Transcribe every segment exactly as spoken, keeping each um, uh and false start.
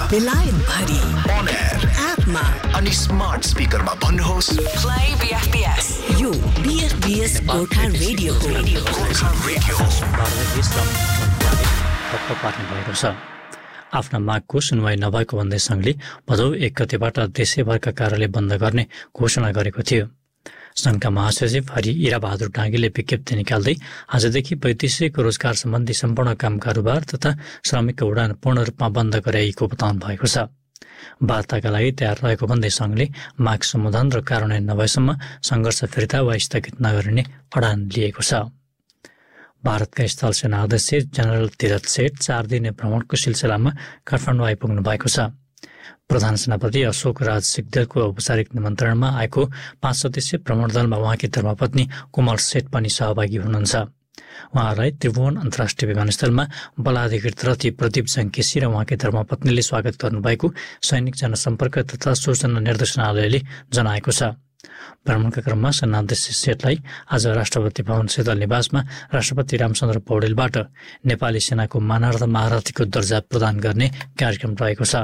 बेलायत भरि on air एपमा अनि स्मार्ट स्पिकरमा भन्नुहोस् play B F B S यो B F B S Gorkha radio Gorkha radio पार्ने भएको छ। आफ्ना मागको सुनवाई नभएको भन्दै संघले भदौ एक गतेबाट देशैभरका कार्यालय बन्द गर्ने घोषणा गरेको थियो। संघका महासचिव हरि इराबहादुर डाँगीले विज्ञप्ति निकाल्दै आजदेखि वैदेशिक रोजगार सम्बन्धी सम्पूर्ण काम कारोबार तथा श्रमिकको उडान पूर्ण रूपमा बन्द गराइएको बताउनु भएको छ। वार्ताका लागि तयार रहेको भन्दै संघले माग समाधान र कार्यान्वयन नभएसम्म सङ्घर्ष फिर्ता वा स्थगित नगरिने अडान लिएको छ। भारतका स्थल सेना अध्यक्ष जनरल तीरथ सेठ चार दिने भ्रमणको सिलसिलामा काठमाडौँ आइपुग्नु भएको छ। प्रधान सेनापति अशोक राज सिग्देलको औपचारिक निमन्त्रणमा आएको पाँच सदस्यीय भ्रमण दलमा उहाँकी धर्मपत्नी कोमल सेठ पनि सहभागी हुनुहुन्छ। उहाँलाई त्रिभुवन अन्तर्राष्ट्रिय विमानस्थलमा बलाधिकृत रथी प्रदीप जङ्केसी र उहाँकी धर्मपत्नीले स्वागत गर्नुभएको सैनिक जनसम्पर्क तथा सूचना निर्देशनालयले जनाएको छ। भ्रमणका क्रममा सेनाध्यक्ष सेठलाई आज राष्ट्रपति भवन शीतल निवासमा राष्ट्रपति रामचन्द्र पौडेलबाट नेपाली सेनाको मानार्थ महारथीको दर्जा प्रदान गर्ने कार्यक्रम रहेको छ।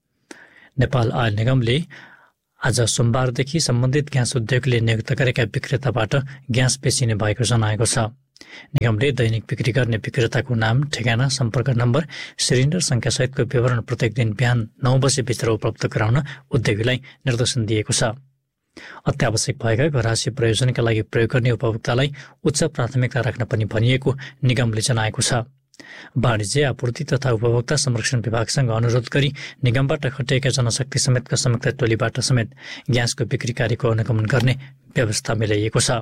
नेपाल आयल निगमले आज सोमबारदेखि सम्बन्धित ग्यास उद्योगले नियुक्त गरेका विक्रेताबाट ग्यास बेचिने भएको जनाएको छ। निगमले दैनिक बिक्री गर्ने विक्रेताको नाम, ठेगाना, सम्पर्क नम्बर, सिलिन्डर सङ्ख्यासहितको विवरण प्रत्येक दिन बिहान नौ बजेभित्र उपलब्ध गराउन उद्योगीलाई निर्देशन दिएको छ। अत्यावश्यक भएका घरायसी प्रयोजनका लागि प्रयोग गर्ने उपभोक्तालाई उच्च प्राथमिकता राख्न पनि भनिएको निगमले जनाएको छ। वाणिज्य, आपूर्ति तथा उपभोक्ता संरक्षण विभागसँग अनुरोध गरी निगमबाट खटिएका जनशक्ति समेतका संयुक्त टोलीबाट समेत ग्यासको बिक्री कार्यको अनुगमन गर्ने व्यवस्था मिलाइएको छ।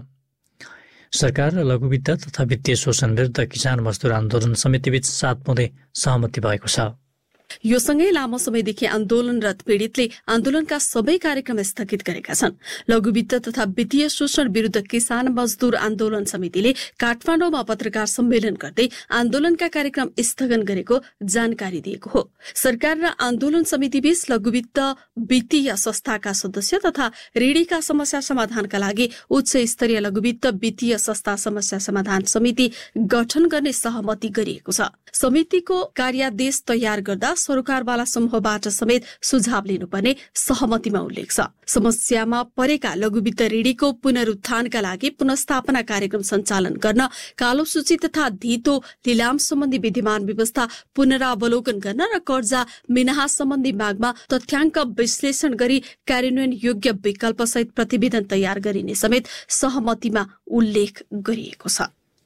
सरकार र लघुवित्त तथा वित्तीय शोषण विरुद्ध किसान मजदुर आन्दोलन समितिबीच सात बुँदे सहमति भएको छ। यो सँगै लामो समयदेखि आन्दोलनरत पीडितले आन्दोलनका सबै कार्यक्रम स्थगित गरेका छन्। लघुवित्त तथा वित्तीय शोषण विरुद्ध किसान मजदुर आन्दोलन समितिले काठमाडौँमा पत्रकार सम्मेलन गर्दै आन्दोलनका कार्यक्रम स्थगन गरेको जानकारी दिएको हो। सरकार र आन्दोलन समितिबीच लघुवित्त वित्तीय संस्थाका सदस्य तथा ऋणीका समस्या समाधानका लागि उच्च स्तरीय लघुवित्त वित्तीय संस्था समस्या समाधान समिति गठन गर्ने सहमति गरिएको छ। समितिको कार्यादेश तयार गर्दा सरकारवाला समूहबाट समेत सुझाव लिनुपर्ने सहमतिमा उल्लेख छ। समस्यामा परेका लघुवित्त ऋणीको पुनरुत्थानका लागि पुनस्थापना कार्यक्रम सञ्चालन गर्न, कालो सूची तथा धितो लिलाम सम्बन्धी विद्यमान व्यवस्था पुनरावलोकन गर्न र कर्जा मिनाहा सम्बन्धी मागमा तथ्याङ्क विश्लेषण गरी कार्यान्वयन योग्य विकल्पसहित प्रतिवेदन तयार गरिने समेत सहमतिमा उल्लेख गरिएको छ।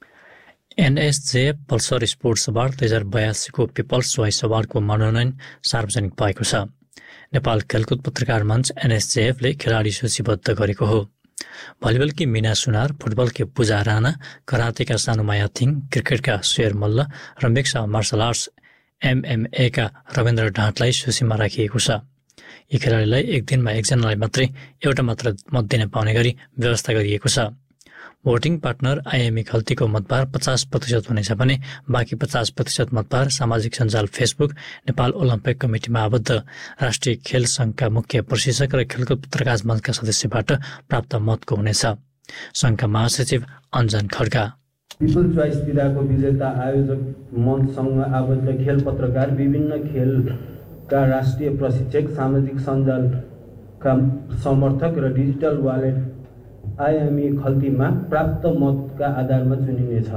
एनएसजेएफ पल्सर स्पोर्ट्स अवार्ड दुई हजार बयासीको पिपल्स चोइस अवार्डको मनोनयन सार्वजनिक भएको छ। नेपाल खेलकुद पत्रकार मञ्च एनएसजेएफले खेलाडी सूचीबद्ध गरेको हो। भलिबलकी मिना सुनार, फुटबलकी पूजा राणा, करातेका सानुमाया थिङ, क्रिकेटका शेर मल्ल र मिक्स मार्शल आर्ट्स एमएमएका रविन्द्र ढाँटलाई सूचीमा राखिएको छ। यी खेलाडीलाई एक दिनमा एकजनालाई मात्रै एउटा मात्र मत दिन पाउने गरी व्यवस्था गरिएको छ। भोटिङ पार्टनर आइएमई खल्तीको मतभार पचास प्रतिशत हुनेछ भने बाँकी पचास प्रतिशत मतभार सामाजिक सञ्जाल फेसबुक नेपाल ओलम्पिक कमिटीमा आबद्ध राष्ट्रिय खेल सङ्घका मुख्य प्रशिक्षक र खेलकुद पत्रकार मञ्चका सदस्यबाट प्राप्त मतको हुनेछ। सङ्घका महासचिव अञ्जन खड्का पिपल चोइस विधाको विजेता आयोजक मञ्चसँग आबद्ध खेल पत्रकार, विभिन्न खेलका राष्ट्रिय प्रशिक्षक, सामाजिक सञ्जालका समर्थक र डिजिटल वालेट आइएमई खल्तीमा प्राप्त मतका आधारमा चुनिनेछ।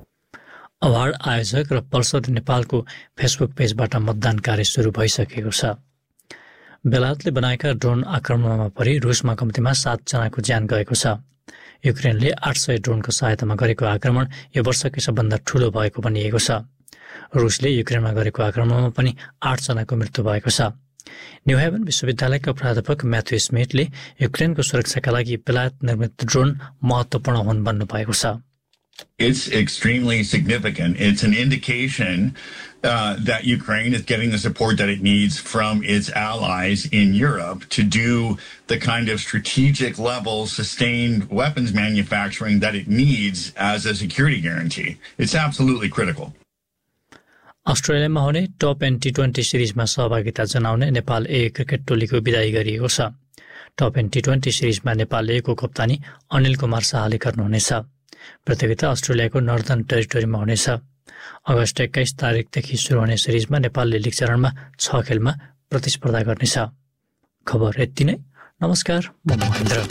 अवार्ड आयोजक र पल्सर नेपालको फेसबुक पेजबाट मतदान कार्य सुरु भइसकेको छ। बेलायतले बनाएका ड्रोन आक्रमणमा परि रुसमा कम्तीमा सातजनाको ज्यान गएको छ। युक्रेनले आठ सय ड्रोनको सहायतामा गरेको आक्रमण यो वर्षकै सबभन्दा ठूलो भएको भनिएको छ। रुसले युक्रेनमा गरेको आक्रमणमा पनि आठजनाको मृत्यु भएको छ। न्यू हेभन विश्वविद्यालयका प्राध्यापक म्याथ्यू स्मिथले युक्रेनको सुरक्षाका लागि बेलायत निर्मित ड्रोन महत्त्वपूर्ण हुन् भन्नुभएको छ। It's extremely significant. It's an indication uh, that Ukraine is getting the support that it needs from its allies in Europe to do the kind of strategic level sustained weapons manufacturing that it needs as a security guarantee. It's absolutely critical. अस्ट्रेलियामा हुने top an T twenty सिरिजमा सहभागिता जनाउने नेपाल ए cricket टोलीको विदाई गरिएको छ। Top an T twenty सिरिजमा Nepal ए को कप्तानी अनिल कुमार शाहले गर्नुहुनेछ। प्रतियोगिता अस्ट्रेलियाको नर्दर्न टेरिटोरीमा हुनेछ। अगस्त एक्काइस तारिकदेखि सुरु हुने सिरिजमा नेपालले लिग चरणमा छ खेलमा प्रतिस्पर्धा गर्नेछ। खबर यति नै। नमस्कार, म महेन्द्र।